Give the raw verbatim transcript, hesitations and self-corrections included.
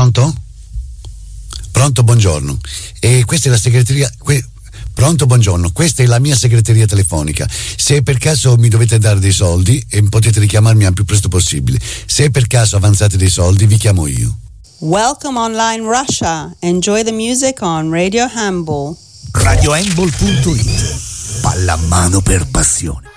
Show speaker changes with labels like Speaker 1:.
Speaker 1: Pronto? Pronto, buongiorno. E questa è la segreteria... Que- Pronto, buongiorno. Questa è la mia segreteria telefonica. Se per caso mi dovete dare dei soldi, e potete richiamarmi al più presto possibile. Se per caso avanzate dei soldi, vi chiamo io.
Speaker 2: Welcome online Russia. Enjoy the music on Radio Handball.
Speaker 3: radio handball punto it. Pallamano per passione.